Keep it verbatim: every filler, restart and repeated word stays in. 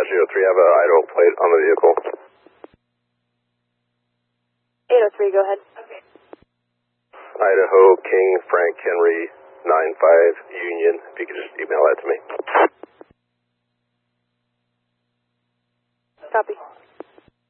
eight oh three, I have an Idaho plate on the vehicle. eight oh three, go ahead. Okay. Idaho King Frank Henry nine five Union, if you could just email that to me.